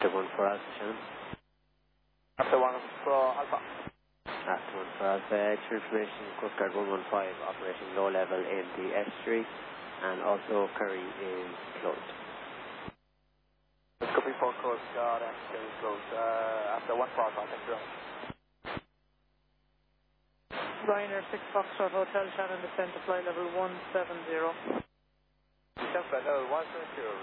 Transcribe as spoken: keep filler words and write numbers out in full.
The one for Alpha, Shannon. After one for Alpha. After one for Alpha, extra information, Coast Guard one one five operating low level in the estuary, and also Curry is closed. Copy for Coast Guard and Curry is closed. Uh, after one for Alpha, thank you. Ryanair six Foxtrot Hotel, Shannon, descend to flight level one seven zero. Descend flight level one seven zero.